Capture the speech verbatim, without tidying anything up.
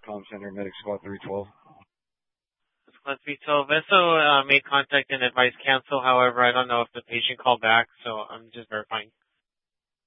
comm center, Medic Squad three twelve. Squad three twelve. Veso uh, made contact and advised cancel. However, I don't know if the patient called back, so I'm just verifying.